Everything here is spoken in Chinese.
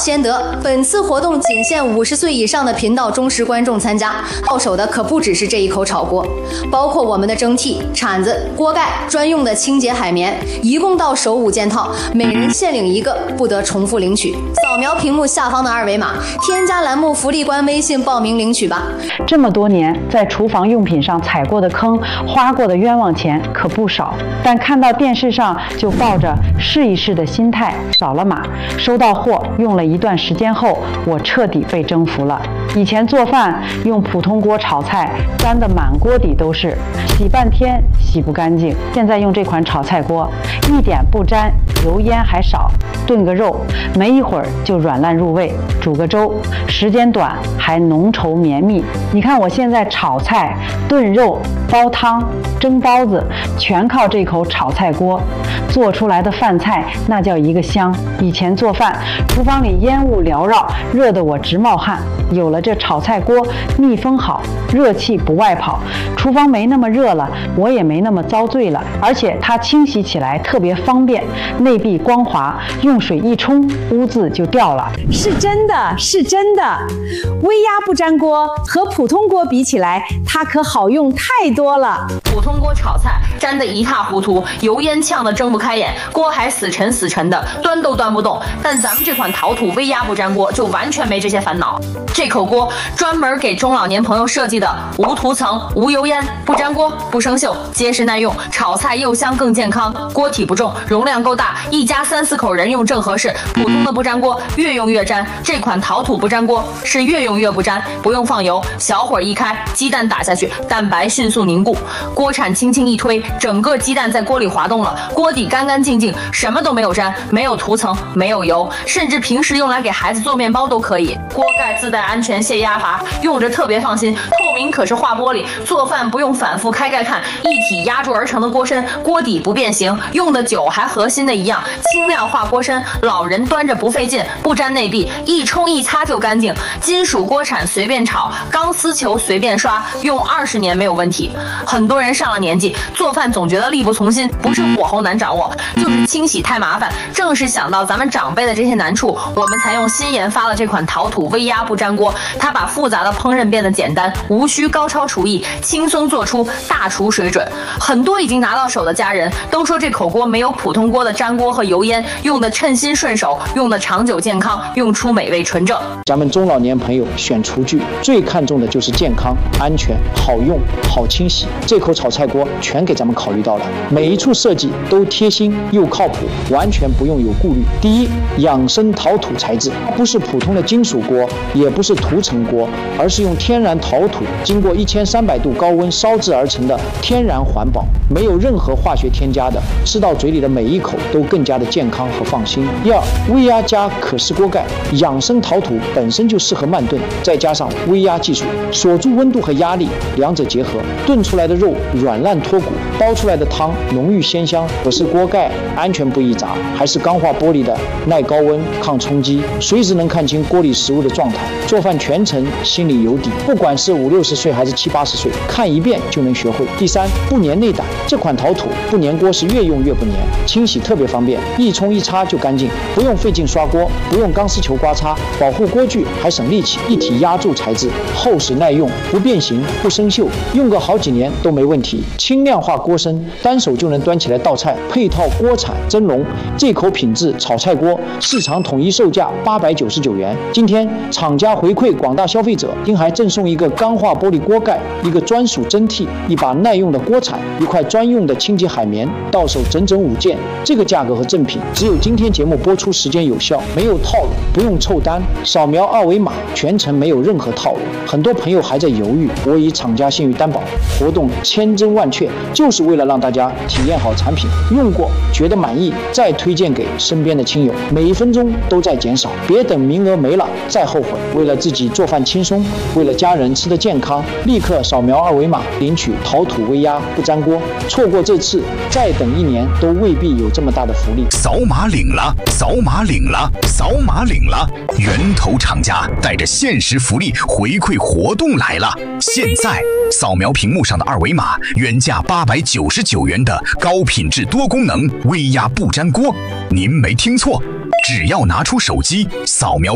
先得。本次活动仅限50岁以上的频道忠实观众参加，到手的可不只是这一口炒锅，包括我们的蒸屉、铲子、锅盖、专用的清洁海绵，一共到手5件套，每人限领1个，不得重复领取。扫描屏幕下方的二维码，添加栏目福利官微信报名领取吧。 这么多年，在厨房用品上踩过的坑、花过的冤枉钱可不少，但看到电视上就抱着试一试的心态扫了码，收到货用了一段时间后，我彻底被征服了。以前做饭用普通锅炒菜，粘得满锅底都是，洗半天洗不干净。现在用这款炒菜锅，一点不沾，油烟还少，炖个肉没一会儿就软烂入味，煮个粥时间短还浓稠绵密。你看我现在炒菜、炖肉、煲汤、蒸包子，全靠这口炒菜锅做出来的饭菜，那叫一个香。以前做饭，厨房里烟雾缭绕，热得我直冒汗。有了这炒菜锅，密封好，热气不外跑，厨房没那么热了，我也没那么遭罪了。而且它清洗起来特别方便，内壁光滑，用水一冲，污渍就掉了。 是真的，是真的。微压不粘锅和普通锅比起来，它可好用太多了。 普通锅炒菜粘得一塌糊涂，油烟呛得睁不开眼，锅还死沉死沉的，端都端不动。但咱们这款陶土微压不粘锅就完全没这些烦恼。这口锅专门给中老年朋友设计的，无涂层、无油烟，不粘锅、不生锈，结实耐用，炒菜又香更健康。锅体不重，容量够大，一家3、4口人用正合适。普通的不粘锅越用越粘，这款陶土不粘锅是越用越不粘，不用放油，小火一开，鸡蛋打下去，蛋白迅速凝固，锅铲轻轻一推，整个鸡蛋在锅里滑动了，锅底干干净净，什么都没有粘，没有涂层，没有油，甚至平时用来给孩子做面包都可以。锅盖自带安全泄压阀，用着特别放心，透明可视化玻璃，做饭不用反复开盖看，一体压铸而成的锅身，锅底不变形，用的久还和新的一样，轻量化锅身，老人端着不费劲，不粘内壁，一冲一擦就干净。金属锅铲随便炒，钢丝球随便刷，用20年没有问题。很多人上了年纪，做饭总觉得力不从心，不是火候难掌握，就是清洗太麻烦。正是想到咱们长辈的这些难处，我们才用新研发了这款陶土微压不粘锅。它把复杂的烹饪变得简单，无需高超厨艺，轻松做出大厨水准。很多已经拿到手的家人都说这口锅没有普通锅的粘锅和油烟，用的称心顺手，用的长久健康，用出美味纯正。 咱们中老年朋友选厨具最看重的就是健康、安全、好用、好清洗。这口炒菜锅全给咱们考虑到了，每一处设计都贴心又靠谱，完全不用有顾虑。第一，养生陶土材质，不是普通的金属锅，也不是涂层锅，而是用天然陶土经过1300度高温烧制而成的天然环保，没有任何化学添加的，吃到嘴里的每一口都更加的健康和放心。第二，微压加可视锅盖，养生陶土本身就适合慢炖，再加上微压技术，锁住温度和压力，两者结合，炖出来的肉软烂脱骨，煲出来的汤浓郁鲜香。可是锅盖安全不易砸，还是钢化玻璃的，耐高温、抗冲击，随时能看清锅里食物的状态。做饭全程心里有底，不管是50、60岁还是70、80岁，看一遍就能学会。第三，不粘内胆，这款陶土不粘锅是越用越不粘，清洗特别方便，一冲一擦就干净，不用费劲刷锅，不用钢丝球刮擦，保护锅具还省力气。一体压铸材质，厚实耐用，不变形不生锈，用个好几年都没问题。轻量化锅身，单手就能端起来倒菜，配套锅铲蒸笼，这口品质炒菜锅市场统一售价899元。今天厂家回馈广大消费者，今还赠送一个钢化玻璃锅盖，一个专属蒸屉，一把耐用的锅铲，一块专用的清洁海绵，到手整整5件。这个价格和赠品只有今天节目播出时间有效，没有套路，不用凑单，扫描二维码，全程没有任何套路。很多朋友还在犹豫，我以厂家信誉担保，活动千真万确，就是为了让大家体验好产品，用过觉得满意，再推荐给身边的亲友。每一分钟都在减少，别等名额没了再后悔。为了自己做饭轻松，为了家人吃得健康，立刻扫描二维码领取陶土微压不粘锅。错过这次，再等1年都未必有这么大的福利。 扫码领了，扫码领了，扫码领了！源头厂家带着限时福利回馈活动来了！现在扫描屏幕上的二维码，原价899元的高品质多功能微压不粘锅，您没听错，只要拿出手机扫描